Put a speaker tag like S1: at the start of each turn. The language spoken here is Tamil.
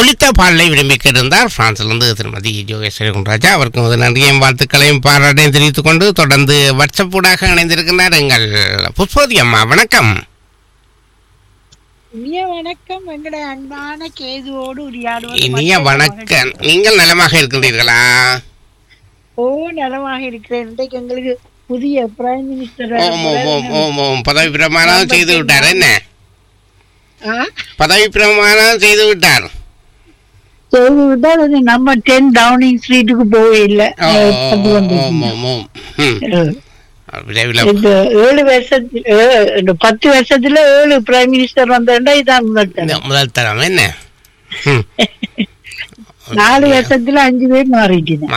S1: ஒலித்த பாடலை விரும்பி கேட்டிருந்தார் பிரான்சிலிருந்து திருமதி யோகேஸ்வரி குண்டராஜா. அவருக்கு முதல் நன்றியையும் வாழ்த்துக்களையும் பாராட்டையும் தெரிவித்துக் கொண்டு தொடர்ந்து வாட்ஸ்அப் ஊடாக இணைந்திருக்கின்றார் எங்கள் புஷ்பவதி அம்மா. வணக்கம்.
S2: இனிய வணக்கம். எங்களுடைய அன்பான கேதுவோடு உரையாடுவது.
S1: இனிய வணக்கம். நீங்கள் நலமாக இருக்கின்றீர்களா?
S2: ஓ, நலமாக இருக்கிறேன். இன்றைக்கு எங்களுக்கு புதிய பிரைம் மினிஸ்டர்
S1: பதவி பிரமாணம் செய்து விட்டார். என்ன பதவி பிரமாணம் செய்து விட்டார்?
S2: நம்ம 10 டவுனிங் ஸ்ட்ரீட்டுக்கு போவே இல்லை. 7 வருஷத்துல 10 வருஷத்துல 7 பிரைம் மினிஸ்டர் வந்தா இதான்
S1: முதல் தரம். என்ன
S2: 4 வருஷத்துல 5 பேர் மாறிட்டு